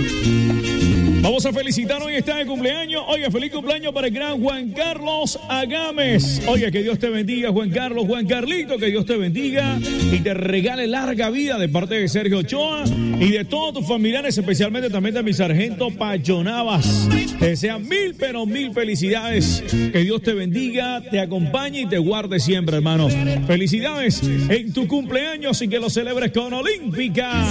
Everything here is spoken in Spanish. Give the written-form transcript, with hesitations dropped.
Vamos a felicitar, hoy está de cumpleaños. Oiga, feliz cumpleaños para el gran Juan Carlos Agames. Oiga, que Dios te bendiga, Juan Carlos, Juan Carlito, que Dios te bendiga y te regale larga vida de parte de Sergio Ochoa y de todos tus familiares, especialmente también de mi sargento Pacho Navas. Te desean mil, pero mil felicidades. Que Dios te bendiga, te acompañe y te guarde siempre, hermano. Felicidades en tu cumpleaños y que lo celebres con Olímpica.